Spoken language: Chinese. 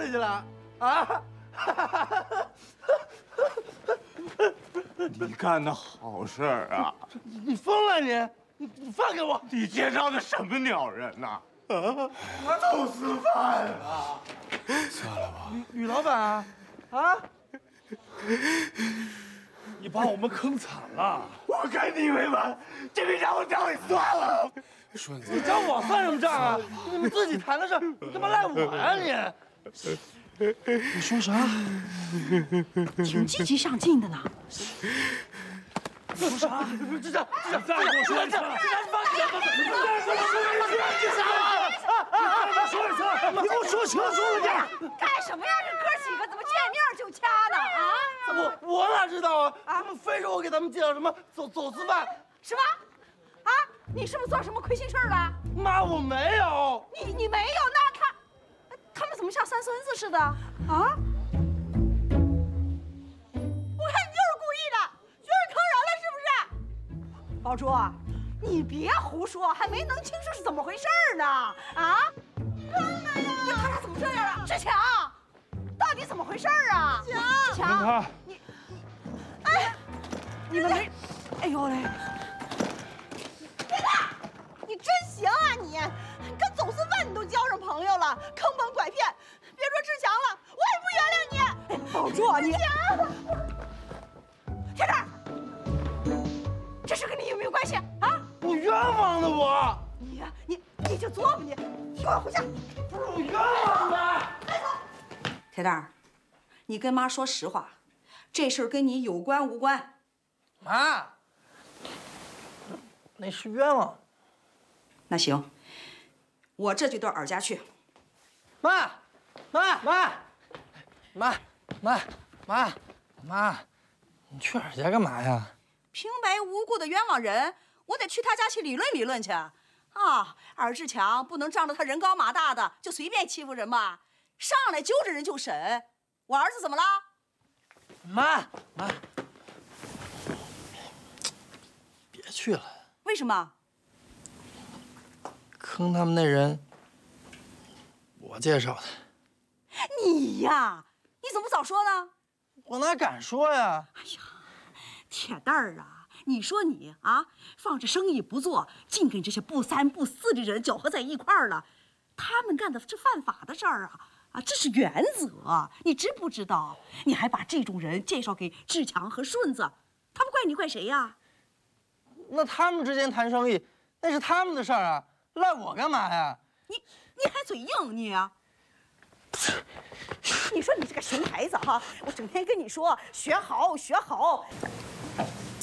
去了啊！ 你干的好事儿啊！ 你疯了你放开我！ 你介绍的什么鸟人呐？我走私犯啊！ 算了吧， 吕老板啊，啊！你把我们坑惨了！ 我跟你没完，这笔账我找你算了。 顺子， 你找我算什么账啊？你们自己谈的事，你干嘛赖我呀你？你说啥？ 挺积极上进的呢。 说啥？这再给我说一次！你给我说清楚了点！ 干什么呀？这哥几个怎么见面就掐呢？啊？ 我哪知道啊？他们非说我给他们介绍什么走私犯。 什么？啊？你是不是做什么亏心事了？ 妈，我没有。 你没有？那他们怎么像三孙子似的？啊？我看你就是故意的，学人坑人了是不是？宝珠，你别胡说，还没弄清楚是怎么回事呢。啊？你看他怎么这样啊？志强，到底怎么回事啊？志强，哎，你们没，哎呦嘞！你真行啊你！跟走私犯你都交上朋友了，坑蒙拐骗，别说志强了，我也不原谅你。宝珠，你天天，这事跟你有没有关系啊？ 我冤枉的我。 你就作吧你给我回家。 不是我冤枉的。 铁蛋儿，你跟妈说实话，这事儿跟你有关无关？ 妈，那是冤枉。 那行，我这就到尔家去。 妈，你去尔家干嘛呀？ 平白无故的冤枉人，我得去他家去理论理论去。啊，尔志强不能仗着他人高马大的就随便欺负人吧？上来揪着人就审，我儿子怎么了？ 妈，别去了。 为什么？ 坑他们那人，我介绍的。 你呀，你怎么不早说呢？ 我哪敢说呀？ 哎呀，铁蛋儿啊，你说你啊，放着生意不做，净跟这些不三不四的人搅和在一块儿了，他们干的是犯法的事儿啊！啊，这是原则，你知不知道？你还把这种人介绍给志强和顺子，他们怪你怪谁呀？ 那他们之间谈生意，那是他们的事儿啊，赖我干嘛呀？ 你还嘴硬你啊？你说你这个熊孩子哈，我整天跟你说学好学好。